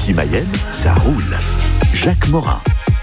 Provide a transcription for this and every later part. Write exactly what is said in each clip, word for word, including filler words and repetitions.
Ici Mayenne, ça roule. Jacques Morin.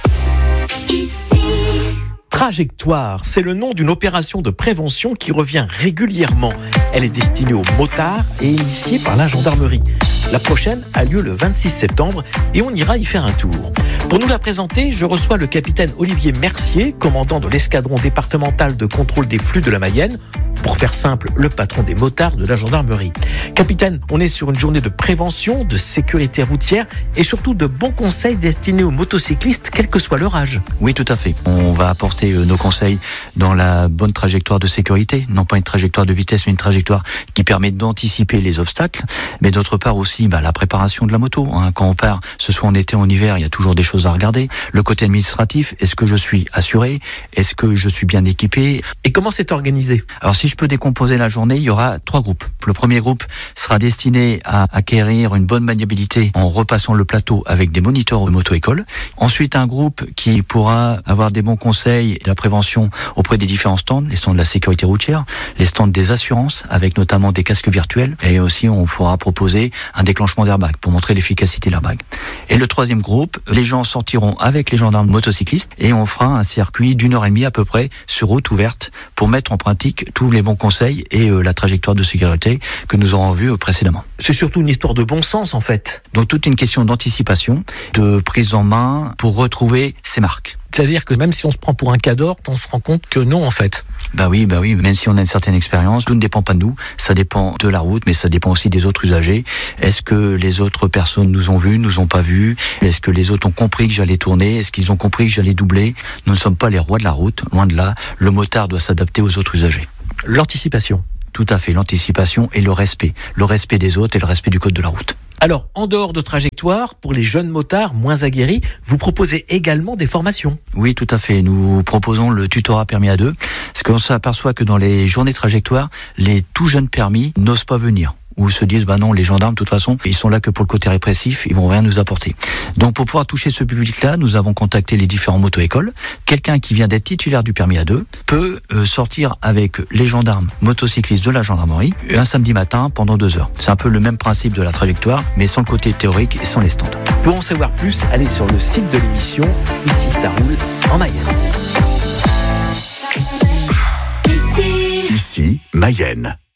Trajectoire, c'est le nom d'une opération de prévention qui revient régulièrement. Elle est destinée aux motards et initiée par la gendarmerie. La prochaine a lieu le vingt-six septembre et on ira y faire un tour. Pour nous la présenter, je reçois le capitaine Olivier Mercier, commandant de l'escadron départemental de contrôle des flux de la Mayenne. Pour faire simple, le patron des motards de la gendarmerie. Capitaine, on est sur une journée de prévention, de sécurité routière et surtout de bons conseils destinés aux motocyclistes, quel que soit leur âge. Oui, tout à fait. On va apporter nos conseils dans la bonne trajectoire de sécurité, non pas une trajectoire de vitesse, mais une trajectoire qui permet d'anticiper les obstacles, mais d'autre part aussi bah, la préparation de la moto. Hein. Quand on part, ce soit en été ou en hiver, il y a toujours des choses à regarder. Le côté administratif, est-ce que je suis assuré? Est-ce que je suis bien équipé? Et comment c'est organisé? Alors si je peux décomposer la journée, il y aura trois groupes. Le premier groupe sera destiné à acquérir une bonne maniabilité en repassant le plateau avec des moniteurs de moto-école. Ensuite, un groupe qui pourra avoir des bons conseils et de la prévention auprès des différents stands, les stands de la sécurité routière, les stands des assurances avec notamment des casques virtuels et aussi on pourra proposer un déclenchement d'airbag pour montrer l'efficacité de l'airbag. Et le troisième groupe, les gens sortiront avec les gendarmes motocyclistes et on fera un circuit d'une heure et demie à peu près sur route ouverte pour mettre en pratique tous les bons conseils et euh, la trajectoire de sécurité que nous aurons vue euh, précédemment. C'est surtout une histoire de bon sens en fait. Donc toute une question d'anticipation, de prise en main pour retrouver ses marques. C'est-à-dire que même si on se prend pour un cador, on se rend compte que non en fait. Bah oui, bah oui, même si on a une certaine expérience, tout ne dépend pas de nous, ça dépend de la route, mais ça dépend aussi des autres usagers. Est-ce que les autres personnes nous ont vus, nous ont pas vus? Est-ce que les autres ont compris que j'allais tourner? Est-ce qu'ils ont compris que j'allais doubler? Nous ne sommes pas les rois de la route, loin de là. Le motard doit s'adapter aux autres usagers. L'anticipation. Tout à fait, l'anticipation et le respect. Le respect des autres et le respect du code de la route. Alors, en dehors de trajectoire, pour les jeunes motards moins aguerris, vous proposez également des formations. Oui, tout à fait. Nous proposons le tutorat permis à deux. Parce qu'on s'aperçoit que dans les journées trajectoires, les tout jeunes permis n'osent pas venir. Ou se disent, bah non, les gendarmes, de toute façon, ils sont là que pour le côté répressif, ils vont rien nous apporter. Donc, pour pouvoir toucher ce public-là, nous avons contacté les différents moto-écoles. Quelqu'un qui vient d'être titulaire du permis à deux peut euh, sortir avec les gendarmes motocyclistes de la gendarmerie un samedi matin pendant deux heures. C'est un peu le même principe de la trajectoire, mais sans le côté théorique et sans les stands. Pour en savoir plus, allez sur le site de l'émission. Ici, ça roule en Mayenne. Ici Mayenne.